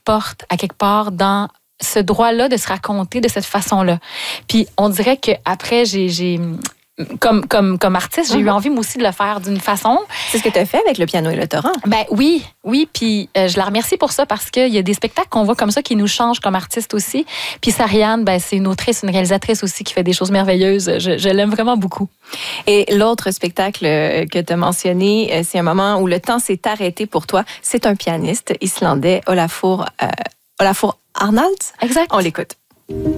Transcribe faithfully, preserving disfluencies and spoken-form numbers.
porte à quelque part dans ce droit-là de se raconter de cette façon-là. Puis on dirait qu'après, j'ai, j'ai comme, comme, comme artiste, j'ai mm-hmm. eu envie moi aussi de le faire d'une façon. C'est ce que tu as fait avec le piano et le torrent. Ben oui, oui. Puis euh, je la remercie pour ça parce qu'il y a des spectacles qu'on voit comme ça qui nous changent comme artistes aussi. Puis Sariane, ben, c'est une autrice, une réalisatrice aussi qui fait des choses merveilleuses. Je, je l'aime vraiment beaucoup. Et l'autre spectacle que tu as mentionné, c'est un moment où le temps s'est arrêté pour toi. C'est un pianiste islandais, Olafur, euh, Olafur Arnalds. Exact. On l'écoute.